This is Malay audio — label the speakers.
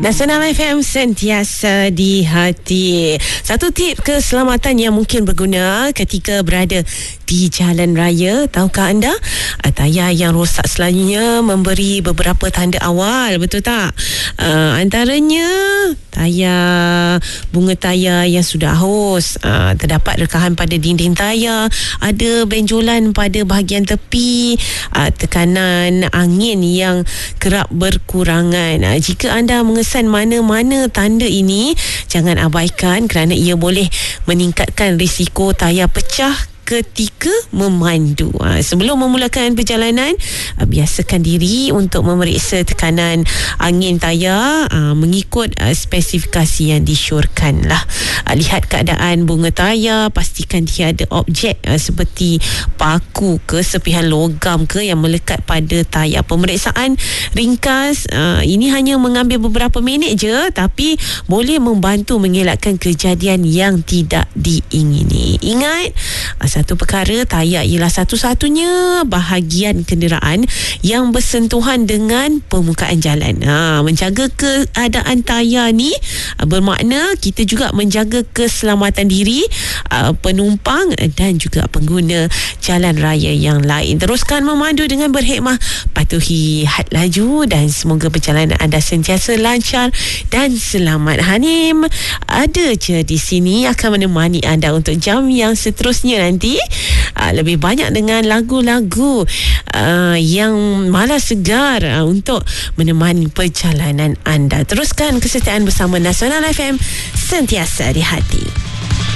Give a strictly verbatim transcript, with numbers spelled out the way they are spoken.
Speaker 1: Nasional F M sentiasa di hati. Satu tip keselamatan yang mungkin berguna ketika berada di jalan raya. Tahukah anda, tayar yang rosak selalunya memberi beberapa tanda awal, betul tak? Uh, antaranya tayar, bunga tayar yang sudah haus, uh, terdapat rekahan pada dinding tayar, ada benjolan pada bahagian tepi, uh, tekanan angin yang kerap berkurangan. Uh, jika anda mengesan mana-mana tanda ini, jangan abaikan kerana ia boleh meningkatkan risiko tayar pecah ketika memandu. Ha, sebelum memulakan perjalanan, ha, biasakan diri untuk memeriksa tekanan angin tayar ha, mengikut ha, spesifikasi yang disyorkan lah. Ha, lihat keadaan bunga tayar, pastikan tiada objek ha, seperti paku ke serpihan logam ke yang melekat pada tayar. Pemeriksaan ringkas ha, ini hanya mengambil beberapa minit je, tapi boleh membantu mengelakkan kejadian yang tidak diingini. Ingat, ha, satu perkara, tayar ialah satu-satunya bahagian kenderaan yang bersentuhan dengan permukaan jalan. Ha, menjaga keadaan tayar ni bermakna kita juga menjaga keselamatan diri, penumpang dan juga pengguna jalan raya yang lain. Teruskan memandu dengan berhikmah, patuhi had laju dan semoga perjalanan anda sentiasa lancar dan selamat. Hanim ada je di sini akan menemani anda untuk jam yang seterusnya nanti. Uh, lebih banyak dengan lagu-lagu uh, yang malas segar uh, untuk menemani perjalanan anda. Teruskan kesetiaan bersama Nasional F M, sentiasa di hati.